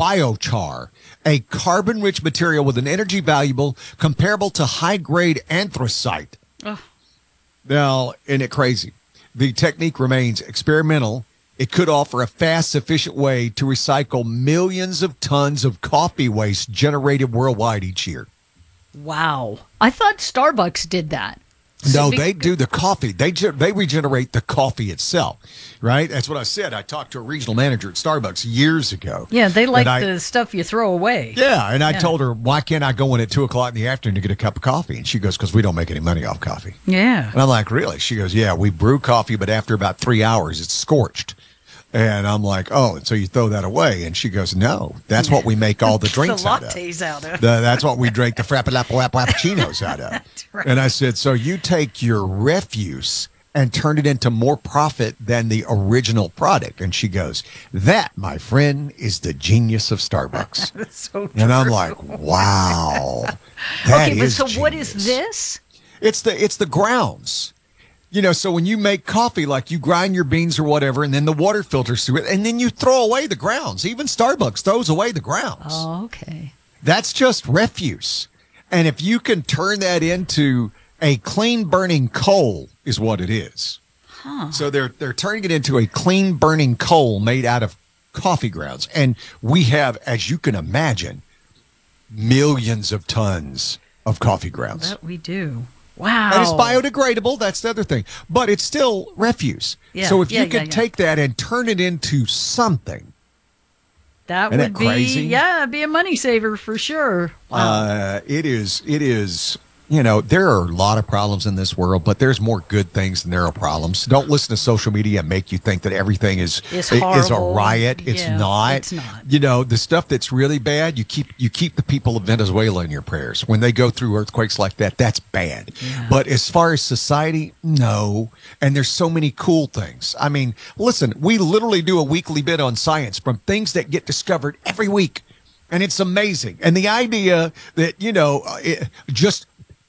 biochar, a carbon-rich material with an energy valuable comparable to high-grade anthracite. Oh. Now, isn't it crazy? The technique remains experimental. It could offer a fast, efficient way to recycle millions of tons of coffee waste generated worldwide each year. Wow. I thought Starbucks did that. No, they do the coffee. They regenerate the coffee itself, right? That's what I said. I talked to a regional manager at Starbucks years ago. Yeah, they like the stuff you throw away. Yeah, and I told her, why can't I go in at 2 o'clock in the afternoon to get a cup of coffee? And she goes, because we don't make any money off coffee. Yeah. And I'm like, really? She goes, yeah, we brew coffee, but after about 3 hours, it's scorched. And I'm like, oh, and so you throw that away? And she goes, no, that's what we make all the drinks out of. The lattes out of. That's what we drink the frappuccinos out of. Right. And I said, so you take your refuse and turn it into more profit than the original product. And she goes, that, my friend, is the genius of Starbucks. That's so true. And I'm like, wow. That okay, but is so genius. what is this? It's the grounds. You know, so when you make coffee, like you grind your beans or whatever, and then the water filters through it, and then you throw away the grounds. Even Starbucks throws away the grounds. Oh, okay. That's just refuse. And if you can turn that into a clean burning coal is what it is. Huh. So they're turning it into a clean burning coal made out of coffee grounds. And we have, as you can imagine, millions of tons of coffee grounds. That we do. Wow. And it's biodegradable. That's the other thing. But it's still refuse. Yeah, So if you yeah, could take that and turn it into something. That Isn't would that crazy? be a money saver for sure. Wow. It is, you know, there are a lot of problems in this world, but there's more good things than there are problems. Don't listen to social media and make you think that everything is a riot. It's not. It's not. You know, the stuff that's really bad, you keep the people of Venezuela in your prayers. When they go through earthquakes like that, that's bad. Yeah. But as far as society, no. And there's so many cool things. I mean, listen, we literally do a weekly bit on science from things that get discovered every week. And it's amazing. And the idea that, you know, just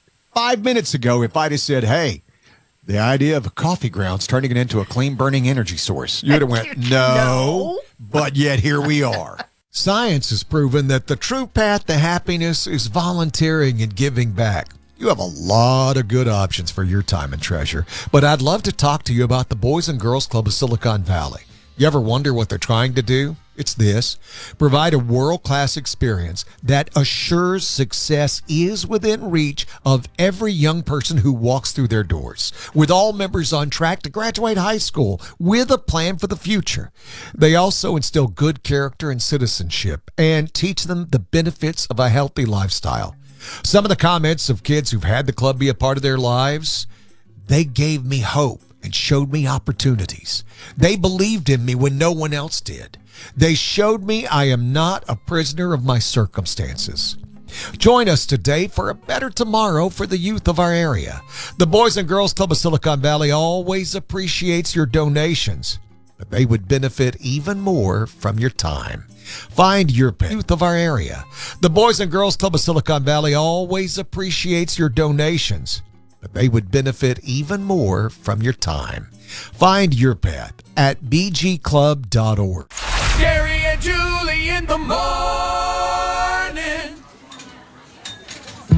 5 minutes ago, if I'd have said, hey, the idea of coffee grounds turning it into a clean burning energy source, you'd have went, no, but yet here we are. Science has proven that the true path to happiness is volunteering and giving back. You have a lot of good options for your time and treasure, but I'd love to talk to you about the Boys and Girls Club of Silicon Valley. You ever wonder what they're trying to do? It's this: provide a world-class experience that assures success is within reach of every young person who walks through their doors, with all members on track to graduate high school with a plan for the future. They also instill good character and citizenship and teach them the benefits of a healthy lifestyle. Some of the comments of kids who've had the club be a part of their lives, they gave me hope and showed me opportunities. They believed in me when no one else did. They showed me I am not a prisoner of my circumstances. Join us today for a better tomorrow for the youth of our area. The Boys and Girls Club of Silicon Valley always appreciates your donations, but they would benefit even more from your time. Find your youth of our area. The Boys and Girls Club of Silicon Valley always appreciates your donations, but they would benefit even more from your time. Find your pet at bgclub.org. Jerry and Julie in the morning.